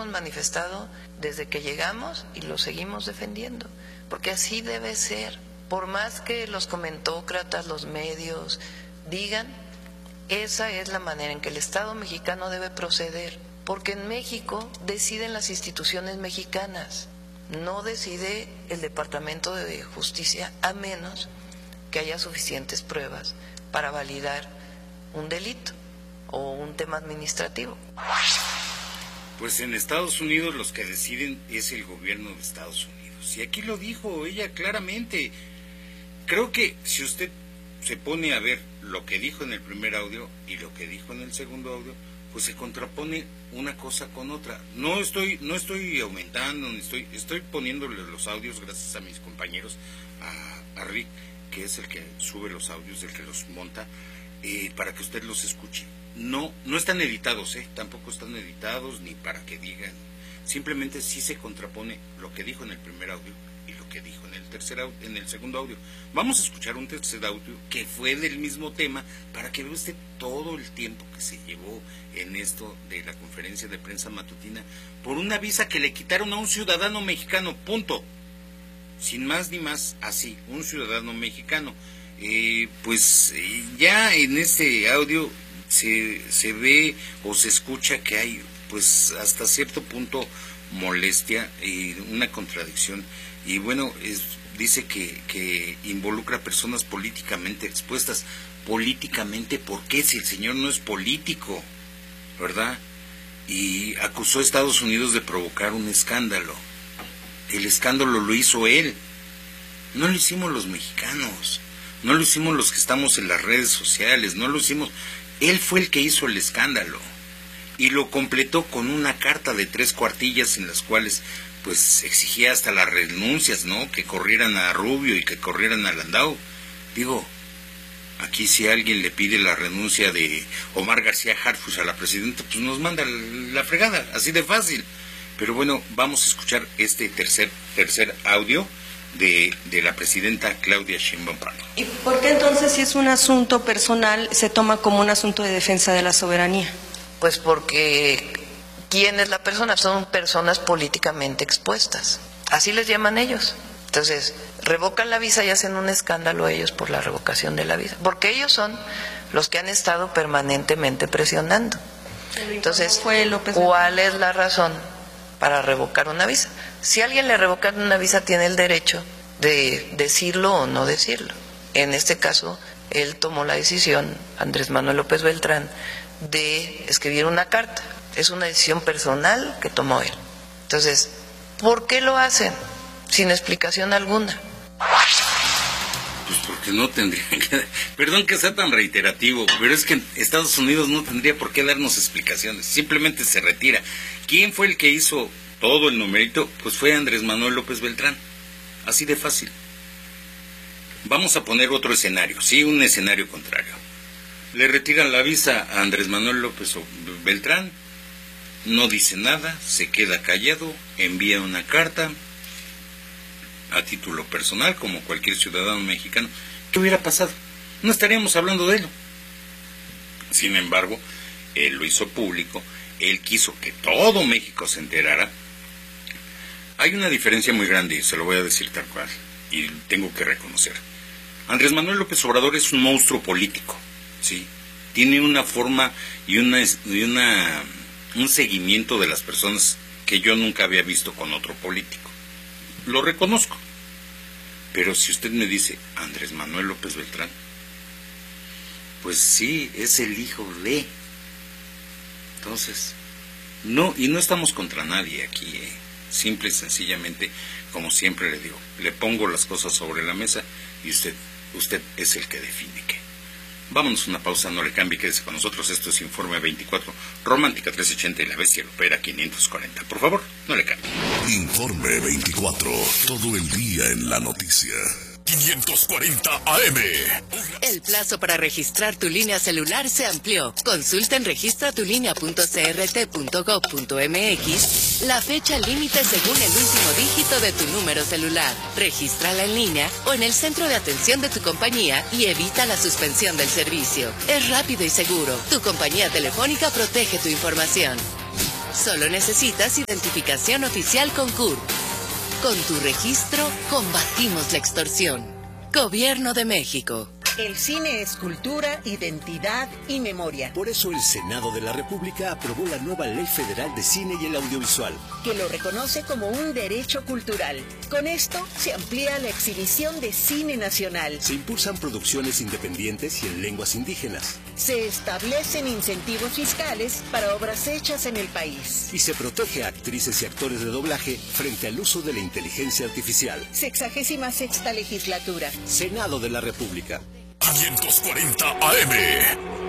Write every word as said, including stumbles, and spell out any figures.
hemos manifestado desde que llegamos y lo seguimos defendiendo, porque así debe ser. Por más que los comentócratas, los medios digan, esa es la manera en que el Estado mexicano debe proceder, porque en México deciden las instituciones mexicanas, no decide el Departamento de Justicia, a menos que haya suficientes pruebas para validar un delito o un tema administrativo. Pues en Estados Unidos los que deciden es el gobierno de Estados Unidos. Y aquí lo dijo ella claramente. Creo que si usted se pone a ver lo que dijo en el primer audio y lo que dijo en el segundo audio, pues se contrapone una cosa con otra. No estoy, no estoy aumentando, ni estoy, estoy poniéndole los audios gracias a mis compañeros, a, a Rick, que es el que sube los audios, el que los monta, eh, para que usted los escuche. No, no están editados, ¿eh? Tampoco están editados ni para que digan. Simplemente sí se contrapone lo que dijo en el primer audio y lo que dijo en el tercer audio, en el segundo audio. Vamos a escuchar un tercer audio que fue del mismo tema para que vea usted todo el tiempo que se llevó en esto de la conferencia de prensa matutina por una visa que le quitaron a un ciudadano mexicano, punto. Sin más ni más, así, un ciudadano mexicano. Eh, pues eh, ya en este audio se, se ve o se escucha que hay pues hasta cierto punto molestia y una contradicción, y bueno, es, dice que, que involucra a personas políticamente expuestas. Políticamente, ¿por qué? Si el señor no es político, ¿verdad? Y acusó a Estados Unidos de provocar un escándalo. El escándalo lo hizo él, no lo hicimos los mexicanos, no lo hicimos los que estamos en las redes sociales, no lo hicimos, él fue el que hizo el escándalo. Y lo completó con una carta de tres cuartillas en las cuales pues exigía hasta las renuncias, ¿no? Que corrieran a Rubio y que corrieran a Landau. Digo, aquí si alguien le pide la renuncia de Omar García Harfuch a la presidenta, pues nos manda la fregada, así de fácil. Pero bueno, vamos a escuchar este tercer tercer audio de, de la presidenta Claudia Sheinbaum Pardo. ¿Y por qué entonces, si es un asunto personal, se toma como un asunto de defensa de la soberanía? Pues porque ¿quién es la persona? Son personas políticamente expuestas, así les llaman ellos. Entonces, revocan la visa y hacen un escándalo ellos por la revocación de la visa, porque ellos son los que han estado permanentemente presionando. Entonces, ¿cuál es la razón para revocar una visa? Si a alguien le revocan una visa, tiene el derecho de decirlo o no decirlo. En este caso, él tomó la decisión, Andrés Manuel López Beltrán, de escribir una carta. Es una decisión personal que tomó él. Entonces, ¿por qué lo hacen? Sin explicación alguna. Pues porque no tendrían que... Perdón que sea tan reiterativo, pero es que Estados Unidos no tendría por qué darnos explicaciones. Simplemente se retira. ¿Quién fue el que hizo todo el numerito? Pues fue Andrés Manuel López Beltrán. Así de fácil. Vamos a poner otro escenario, sí, un escenario contrario. Le retiran la visa a Andrés Manuel López Beltrán, no dice nada, se queda callado, envía una carta a título personal, como cualquier ciudadano mexicano. ¿Qué hubiera pasado? No estaríamos hablando de él. Sin embargo, él lo hizo público, él quiso que todo México se enterara. Hay una diferencia muy grande, se lo voy a decir tal cual, y tengo que reconocer. Andrés Manuel López Obrador es un monstruo político. Sí, tiene una forma y una, y una un seguimiento de las personas que yo nunca había visto con otro político. Lo reconozco. Pero si usted me dice Andrés Manuel López Beltrán, pues sí, es el hijo de. Entonces, no, y no estamos contra nadie aquí, eh. Simple y sencillamente, como siempre le digo, le pongo las cosas sobre la mesa y usted, usted es el que define qué. Vámonos a una pausa, no le cambie, quédese con nosotros. Esto es Informe veinticuatro, Romántica trescientos ochenta y La Bestia Lopera quinientos cuarenta. Por favor, no le cambie. Informe veinticuatro, todo el día en la noticia. quinientos cuarenta A M. El plazo para registrar tu línea celular se amplió. Consulta en registra tu línea punto c r t punto gov punto m x la fecha límite según el último dígito de tu número celular. Regístrala en línea o en el centro de atención de tu compañía y evita la suspensión del servicio. Es rápido y seguro. Tu compañía telefónica protege tu información. Solo necesitas identificación oficial con C U R. Con tu registro, combatimos la extorsión. Gobierno de México. El cine es cultura, identidad y memoria. Por eso el Senado de la República aprobó la nueva Ley Federal de Cine y el Audiovisual, que lo reconoce como un derecho cultural. Con esto se amplía la exhibición de cine nacional. Se impulsan producciones independientes y en lenguas indígenas. Se establecen incentivos fiscales para obras hechas en el país. Y se protege a actrices y actores de doblaje frente al uso de la inteligencia artificial. Sexagésima sexta legislatura. Senado de la República. quinientos cuarenta A M.